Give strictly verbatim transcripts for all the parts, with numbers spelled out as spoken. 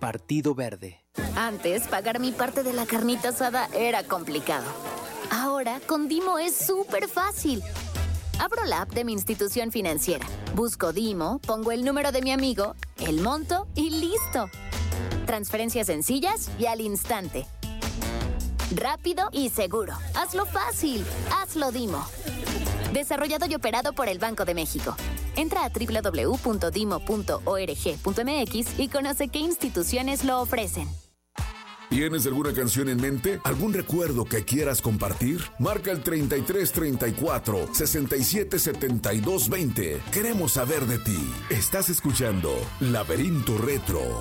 Partido Verde. Antes, pagar mi parte de la carnita asada era complicado. Ahora, con Dimo es súper fácil. Abro la app de mi institución financiera, busco Dimo, pongo el número de mi amigo, el monto y ¡listo! Transferencias sencillas y al instante. Rápido y seguro. Hazlo fácil. Hazlo Dimo. Desarrollado y operado por el Banco de México. Entra a doble u doble u doble u punto dimo punto org punto m x y conoce qué instituciones lo ofrecen. ¿Tienes alguna canción en mente? ¿Algún recuerdo que quieras compartir? Marca el treinta y tres treinta y cuatro, sesenta y siete setenta y dos veinte. Queremos saber de ti. Estás escuchando Laberinto Retro.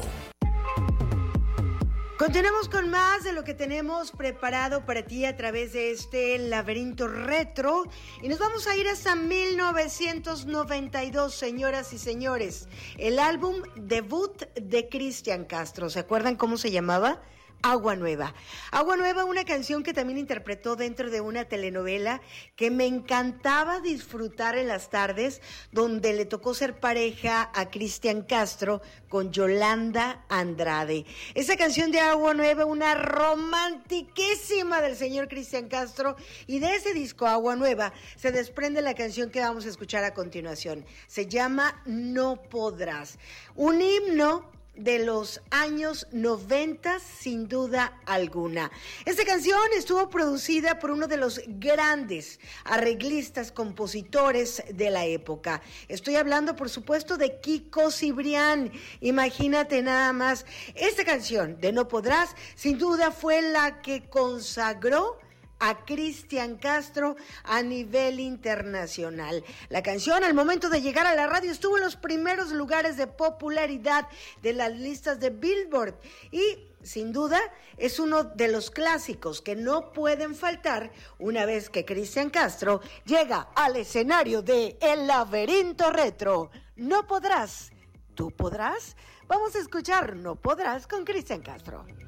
Continuamos con más de lo que tenemos preparado para ti a través de este Laberinto Retro y nos vamos a ir hasta mil novecientos noventa y dos, señoras y señores. El álbum debut de Cristian Castro, ¿se acuerdan cómo se llamaba? Agua Nueva. Agua Nueva, una canción que también interpretó dentro de una telenovela que me encantaba disfrutar en las tardes, donde le tocó ser pareja a Cristian Castro con Yolanda Andrade. Esa canción de Agua Nueva, una romantiquísima del señor Cristian Castro, y de ese disco Agua Nueva se desprende la canción que vamos a escuchar a continuación. Se llama No Podrás. Un himno de los años noventa, sin duda alguna. Esta canción estuvo producida por uno de los grandes arreglistas, compositores de la época. Estoy hablando, por supuesto, de Kiko Cibrián. Imagínate nada más. Esta canción de No Podrás, sin duda fue la que consagró a Cristian Castro a nivel internacional. La canción, al momento de llegar a la radio, estuvo en los primeros lugares de popularidad de las listas de Billboard y sin duda es uno de los clásicos que no pueden faltar una vez que Cristian Castro llega al escenario de El Laberinto Retro. No podrás, ¿tú podrás? Vamos a escuchar No Podrás con Cristian Castro.